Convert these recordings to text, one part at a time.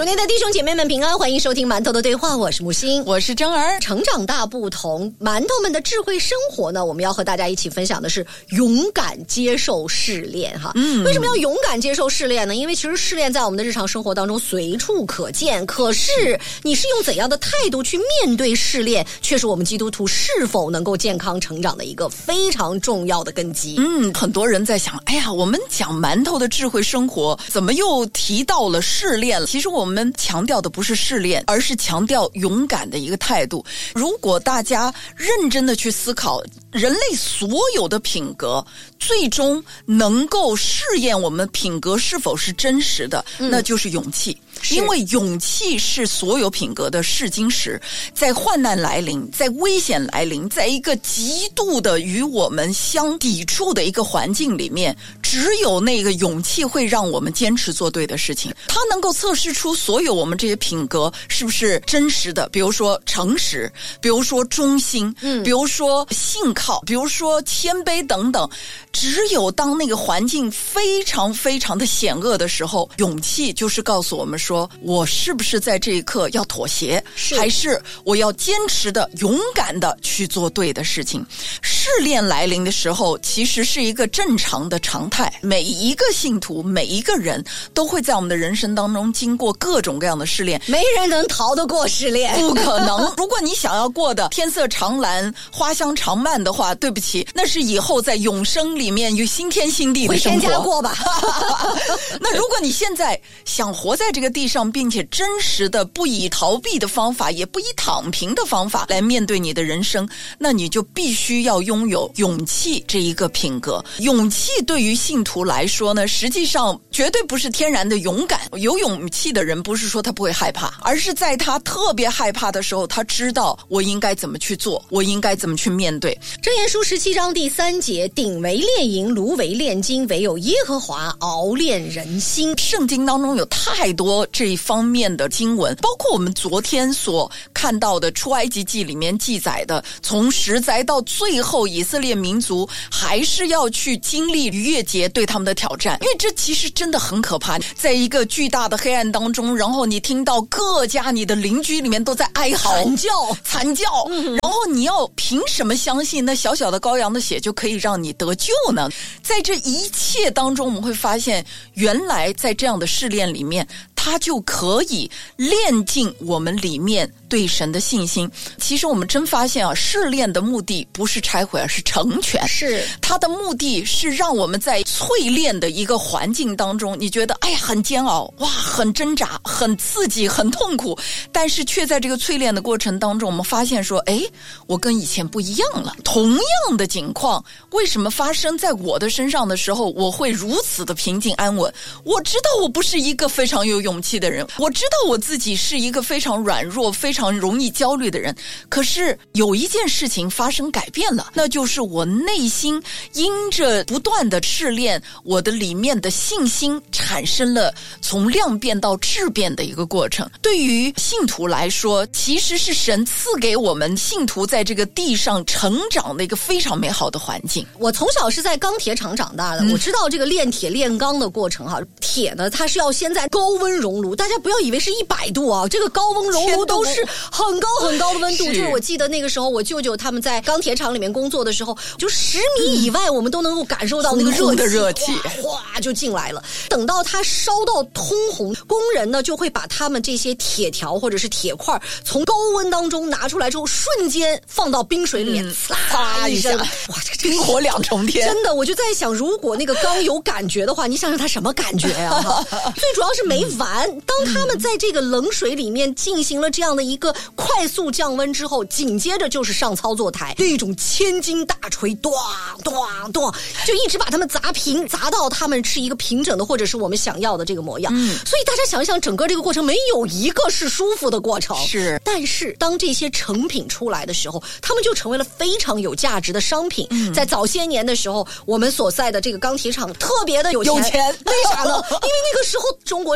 祝您的弟兄姐妹们平安，欢迎收听馒头的对话，我是木星， 我是真儿。 成长大不同，馒头们的智慧生活呢，我们要和大家一起分享的是勇敢接受试炼哈。为什么要勇敢接受试炼呢？因为其实试炼在我们的日常生活当中随处可见，可是你是用怎样的态度去面对试炼，却是我们基督徒是否能够健康成长的一个非常重要的根基。 很多人在想，哎呀，我们讲馒头的智慧生活，怎么又提到了试炼？其实我们强调的不是试炼，而是强调勇敢的一个态度。如果大家认真的去思考，人类所有的品格最终能够试验我们品格是否是真实的，那就是勇气。因为勇气是所有品格的试金石，在患难来临，在危险来临，在一个极度的与我们相抵触的一个环境里面，只有那个勇气会让我们坚持做对的事情。它能够测试出所有我们这些品格是不是真实的，比如说诚实，比如说忠心，比如说信靠，比如说谦卑等等。只有当那个环境非常非常的险恶的时候，勇气就是告诉我们说，我是不是在这一刻要妥协，还是我要坚持的勇敢的去做对的事情。试炼来临的时候其实是一个正常的常态，每一个信徒每一个人都会在我们的人生当中经过各种各样的试炼， 没人能逃得过试炼， 不可能。如果你想要过的天色长蓝花香长漫的话，对不起，那是以后在永生里面有新天新地的生活， 回天家过吧。 那如果你现在想活在这个地上，并且真实的不以逃避的方法，也不以躺平的方法来面对你的人生，那你就必须要拥有勇气这一个品格。勇气对于信徒来说呢，实际上绝对不是天然的勇敢。有勇气的人不是说他不会害怕，而是在他特别害怕的时候，他知道我应该怎么去做，我应该怎么去面对。 箴言书17章第3节，鼎为炼银，炉为炼金，唯有耶和华熬炼人心。 圣经当中有太多这一方面的经文，包括我们昨天所看到的出埃及记里面记载的，从十灾到最后以色列民族还是要去经历逾越节对他们的挑战。因为这其实真的很可怕，在一个巨大的黑暗当中，然后你听到各家你的邻居里面都在哀嚎惨叫，然后你要凭什么相信那小小的羔羊的血就可以让你得救呢？在这一切当中，我们会发现原来在这样的试炼里面，它就可以炼尽我们里面对神的信心。其实我们真发现啊，试炼的目的不是拆毁，而是成全。 是它的目的是让我们在淬炼的一个环境当中，你觉得哎呀很煎熬，哇，很挣扎，很刺激，很痛苦，但是却在这个淬炼的过程当中，我们发现说，哎，我跟以前不一样了。同样的情况为什么发生在我的身上的时候，我会如此的平静安稳？我知道我不是一个非常有勇气的人，我知道我自己是一个非常软弱非常容易焦虑的人，可是有一件事情发生改变了，那就是我内心因着不断的试炼，我的里面的信心产生了从量变到质变的一个过程。对于信徒来说，其实是神赐给我们信徒在这个地上成长的一个非常美好的环境。 我从小是在钢铁厂长大的，我知道这个炼铁炼钢的过程哈。铁呢，它是要先在高温熔炉，大家不要以为是100度啊，这个高温熔炉都是很高很高的温度。就是我记得那个时候，我舅舅他们在钢铁厂里面工作的时候，就10米以外，我们都能够感受到那个热气，哗就进来了。等到它烧到通红，工人呢就会把他们这些铁条或者是铁块从高温当中拿出来之后，瞬间放到冰水里面，呲一声，哇，这冰火两重天。 真的，我就在想，如果那个钢有感觉的话，你想想它什么感觉啊？最主要是没完。当他们在这个冷水里面进行了这样的一个快速降温之后，紧接着就是上操作台，那种千斤大锤，咚咚咚，就一直把他们砸平，砸到他们是一个平整的或者是我们想要的这个模样。所以大家想一想，整个这个过程没有一个是舒服的过程。 是， 但是当这些成品出来的时候，他们就成为了非常有价值的商品。在早些年的时候，我们所在的这个钢铁厂特别的有钱，为啥呢？因为那个时候中国是一个发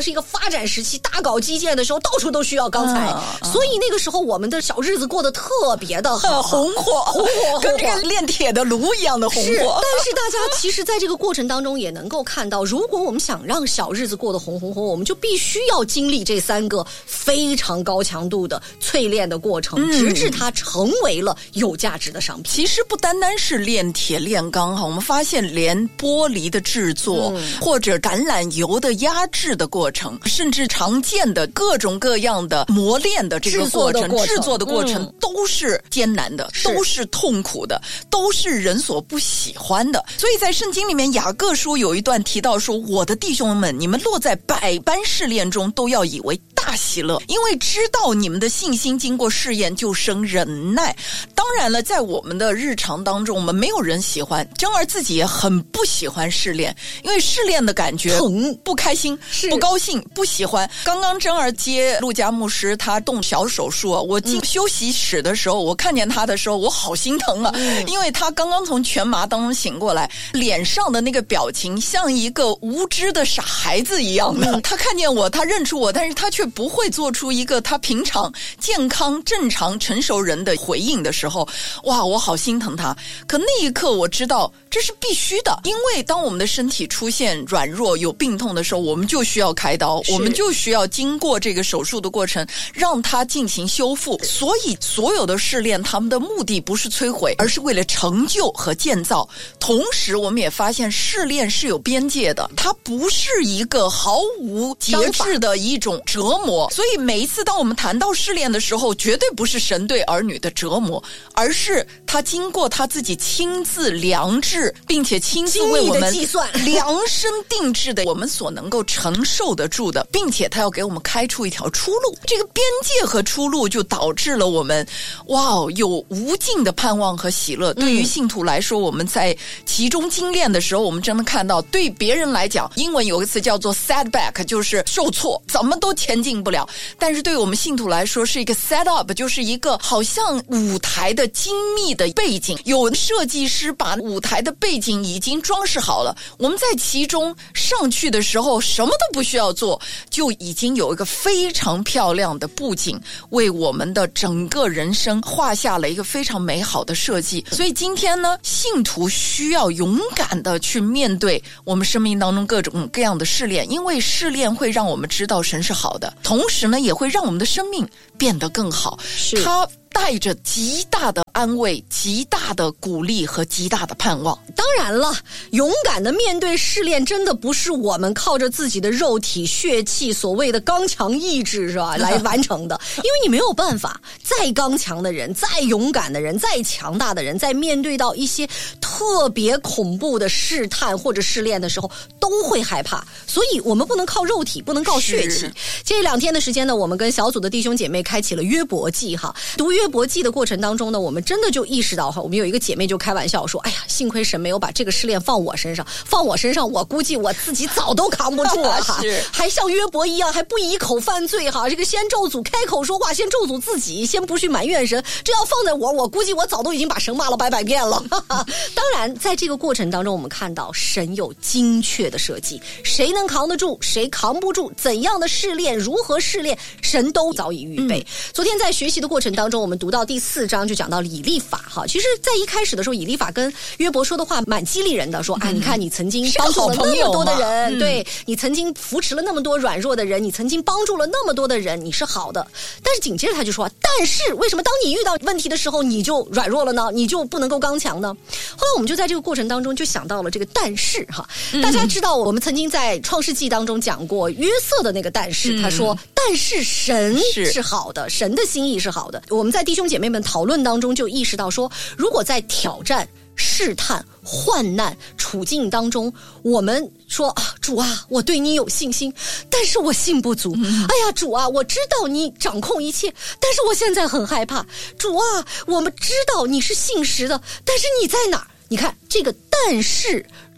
发展时期大搞基建的时候，到处都需要钢材，所以那个时候我们的小日子过得特别的好， 红火，跟这个炼铁的炉一样的红火。 但是大家其实在这个过程当中也能够看到，如果我们想让小日子过得红，我们就必须要经历这3个非常高强度的淬炼的过程，直至它成为了有价值的商品。 其实不单单是炼铁炼钢哈，我们发现连玻璃的制作，或者橄榄油的压制的过程，甚至常见的各种各样的磨练的这个过程、制作的过程都是艰难的，都是痛苦的，都是人所不喜欢的。所以在圣经里面雅各书有一段提到说，我的弟兄们，你们落在百般试炼中，都要以为大喜乐，因为知道你们的信心经过试验就生忍耐。当然了，在我们的日常当中，我们没有人喜欢，珍儿自己也很不喜欢试炼，因为试炼的感觉不开心、不高兴、不喜欢。刚刚珍儿接陆家牧师他动小手术，我进休息室的时候，我看见他的时候，我好心疼啊，因为他刚刚从全麻当中醒过来，脸上的那个表情像一个无知的傻孩子一样的。他看见我，他认出我，但是他却不会做出一个他平常健康、正常、成熟人的回应的时候，哇，我好心疼他。可那一刻我知道这是必须的，因为当我们的身体出现软弱、有病痛的时候，我们就需要开刀，我们就需要经过这个手术的过程，让它进行修复。所以所有的试炼，他们的目的不是摧毁，而是为了成就和建造。同时我们也发现试炼是有边界的，它不是一个毫无节制的一种折磨。所以每一次当我们谈到试炼的时候，绝对不是神对儿女的折磨，而是他经过他自己亲自量制，并且亲自为我们量身定制的我们所能够承受得住的，并且他要给我们开出一条出路。这个边界和出路就导致了我们有无尽的盼望和喜乐。对于信徒来说，我们在其中精炼的时候，我们真的看到，对别人来讲，英文有个词叫做 setback， 就是受挫，怎么都前进不了。但是对于我们信徒来说，是一个 set up， 就是一个好像舞台的精密的背景，有设计师把舞台的背景已经装饰好了，我们在其中上去的时候什么都不需要做，就已经有一个非常漂亮的布景，为我们的整个人生画下了一个非常美好的设计。所以今天呢，信徒需要勇敢的去面对我们生命当中各种各样的试炼，因为试炼会让我们知道神是好的，同时呢也会让我们的生命变得更好。它带着极大的安慰、极大的鼓励和极大的盼望。 当然了，勇敢的面对试炼，真的不是我们靠着自己的肉体血气所谓的刚强意志是吧来完成的，因为你没有办法。再刚强的人、再勇敢的人、再强大的人，在面对到一些特别恐怖的试探或者试炼的时候，都会害怕。所以我们不能靠肉体，不能靠血气。这2天的时间呢，我们跟小组的弟兄姐妹开启了约伯记哈。读约伯记的过程当中呢，我们真的就意识到哈，我们有一个姐妹就开玩笑说，哎呀，幸亏神没有把这个试炼放我身上，我估计我自己早都扛不住了哈。还像约伯一样，还不以口犯罪哈，这个先咒诅开口说话，先咒诅自己，先不去埋怨神，这要放在我估计我早都已经把神骂了100遍了。当然在这个过程当中，我们看到神有精确的设计，谁能扛得住，谁扛不住，怎样的试炼，如何试炼，神都早已预备。昨天在学习的过程当中，我们读到第4章就讲到以利法哈。其实在一开始的时候，以利法跟约伯说的话蛮激励人的，说你看你曾经帮助了那么多的人，对，你曾经扶持了那么多软弱的人，你曾经帮助了那么多的人，你是好的。但是紧接着他就说，但是为什么当你遇到问题的时候你就软弱了呢？你就不能够刚强呢？后来我们就在这个过程当中就想到了这个但是哈。大家知道我们曾经在创世纪当中讲过约瑟的那个但是，他说但是神是好的，神的心意是好的。我们在弟兄姐妹们讨论当中就意识到说，如果在挑战、试探、患难处境当中，我们说主啊，我对你有信心，但是我信不足。哎呀，主啊，我知道你掌控一切，但是我现在很害怕。主啊，我们知道你是信实的，但是你在哪儿？你看这个但是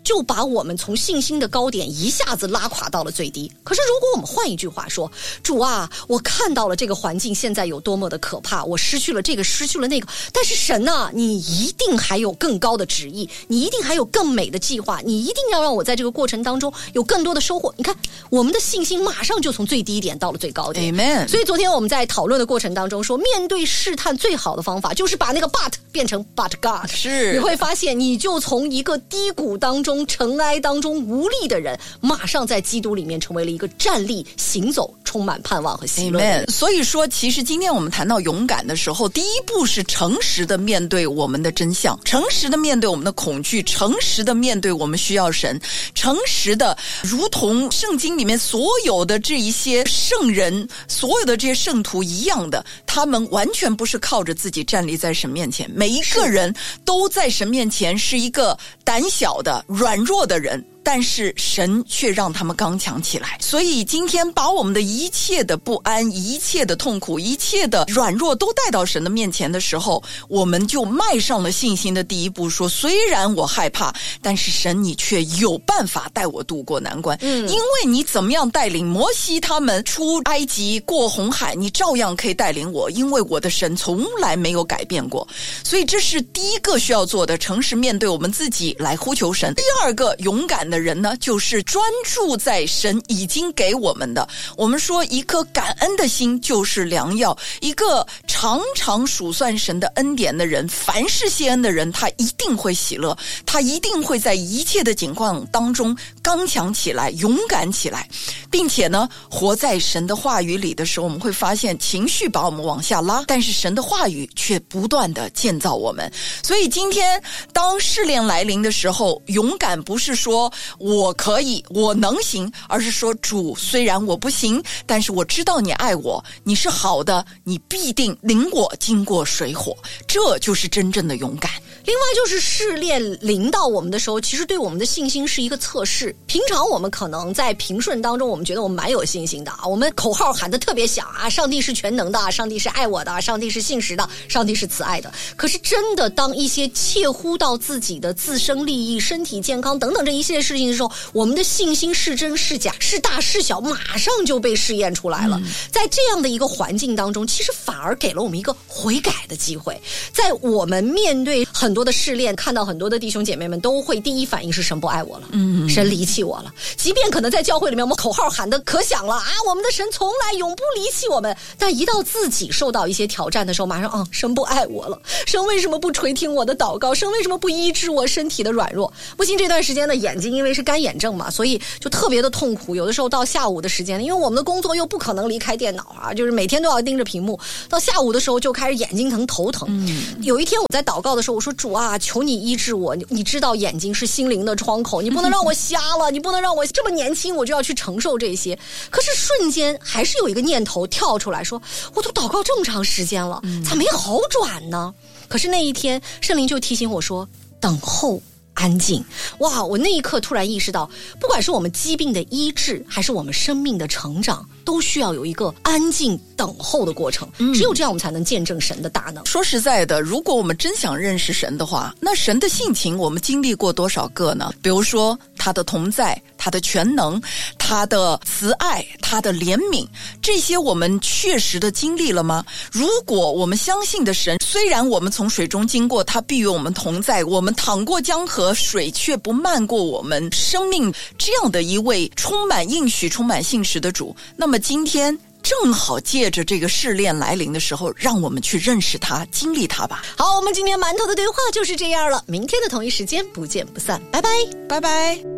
就把我们从信心的高点一下子拉垮到了最低。可是如果我们换一句话说，主啊，我看到了这个环境现在有多么的可怕，我失去了这个失去了那个，但是神啊，你一定还有更高的旨意，你一定还有更美的计划，你一定要让我在这个过程当中有更多的收获。你看我们的信心马上就从最低点到了最高点。 Amen。 所以昨天我们在讨论的过程当中说，面对试探最好的方法就是把那个 but 变成 but God。 是， 你会发现你就从一个低谷当中尘埃当中无力的人，马上在基督里面成为了一个站立行走充满盼望和喜乐的人。 Amen。 所以说其实今天我们谈到勇敢的时候，第一步是诚实的面对我们的真相，诚实的面对我们的恐惧，诚实的面对我们需要神，诚实的如同圣经里面所有的这一些圣人，所有的这些圣徒一样的，他们完全不是靠着自己站立在神面前，每一个人都在神面前是一个胆小的软弱的人，但是神却让他们刚强起来。所以今天把我们的一切的不安，一切的痛苦，一切的软弱都带到神的面前的时候，我们就迈上了信心的第一步，说虽然我害怕，但是神你却有办法带我度过难关。因为你怎么样带领摩西他们出埃及过红海，你照样可以带领我，因为我的神从来没有改变过。所以这是第一个需要做的，诚实面对我们自己来呼求神。第二个勇敢的人呢，就是专注在神已经给我们的。我们说一颗感恩的心就是良药，一个常常数算神的恩典的人，凡事谢恩的人，他一定会喜乐，他一定会在一切的境况当中刚强起来，勇敢起来，并且呢，活在神的话语里的时候，我们会发现情绪把我们往下拉，但是神的话语却不断的建造我们。所以今天当试炼来临的时候，勇敢不是说我可以我能行，而是说主，虽然我不行，但是我知道你爱我，你是好的，你必定领我经过水火，这就是真正的勇敢。 另外就是试炼临到我们的时候，其实对我们的信心是一个测试。平常我们可能在平顺当中，我们觉得我们蛮有信心的，我们口号喊得特别响啊，上帝是全能的，上帝是爱我的，上帝是信实的，上帝是慈爱的。可是真的当一些切乎到自己的自身利益、身体健康等等这一系列事情的时候，我们的信心是真是假，是大是小，马上就被试验出来了。在这样的一个环境当中，其实反而给了我们一个悔改的机会。在我们面对很多的试炼，看到很多的弟兄姐妹们都会第一反应是神不爱我了，神离弃我了。即便可能在教会里面我们口号喊得可响了啊，我们的神从来永不离弃我们，但一到自己受到一些挑战的时候，马上神不爱我了，神为什么不垂听我的祷告，神为什么不医治我身体的软弱。不幸这段时间的眼睛因为是干眼症嘛，所以就特别的痛苦，有的时候到下午的时间，因为我们的工作又不可能离开电脑啊，就是每天都要盯着屏幕，到下午的时候就开始眼睛疼头疼。有一天我在祷告的时候，我说主啊，求你医治我，你知道眼睛是心灵的窗口，你不能让我瞎了，你不能让我这么年轻我就要去承受这些。可是瞬间还是有一个念头跳出来说，我都祷告这么长时间了，咋没好转呢？可是那一天圣灵就提醒我说，等候安静。哇，我那一刻突然意识到，不管是我们疾病的医治还是我们生命的成长，都需要有一个安静等候的过程，只有这样我们才能见证神的大能。 说实在的，如果我们真想认识神的话，那神的性情我们经历过多少个呢？比如说他的同在，他的全能，他的慈爱，他的怜悯，这些我们确实的经历了吗？如果我们相信的神，虽然我们从水中经过，他必与我们同在，我们淌过江河，水却不漫过我们生命，这样的一位充满应许、充满信实的主，那么今天正好借着这个试炼来临的时候，让我们去认识他，经历他吧。 好，我们今天馒头的对话就是这样了，明天的同一时间不见不散，拜拜， 拜拜。